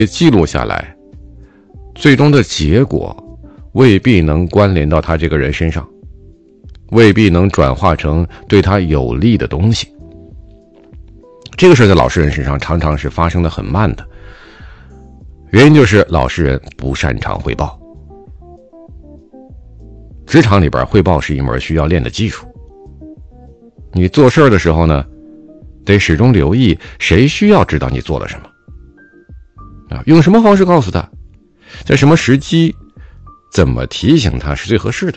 记录下来，最终的结果未必能关联到他这个人身上，未必能转化成对他有利的东西。这个事在老实人身上常常是发生的很慢的，原因就是老实人不擅长汇报。职场里边汇报是一门需要练的技术，你做事的时候呢，得始终留意谁需要知道你做了什么用什么方式告诉他，在什么时机怎么提醒他是最合适的。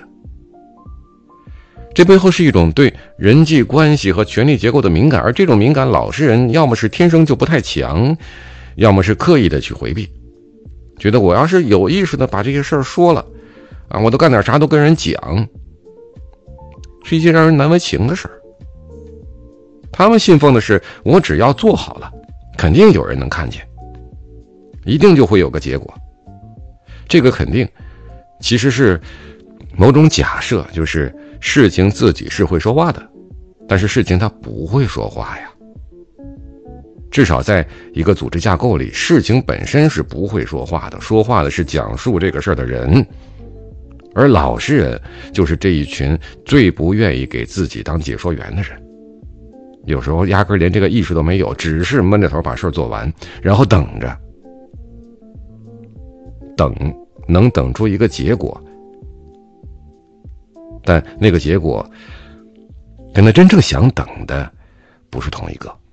这背后是一种对人际关系和权力结构的敏感，而这种敏感老实人要么是天生就不太强，要么是刻意的去回避，觉得我要是有意识的把这些事儿说了我都干点啥都跟人讲，是一件让人难为情的事儿。他们信奉的是我只要做好了，肯定有人能看见，一定就会有个结果。这个肯定其实是某种假设，就是事情自己是会说话的，但是事情它不会说话呀。至少在一个组织架构里，事情本身是不会说话的，说话的是讲述这个事儿的人。而老实人就是这一群最不愿意给自己当解说员的人，有时候压根连这个意识都没有，只是闷着头把事儿做完，然后等着，能等出一个结果，但那个结果跟他真正想等的不是同一个。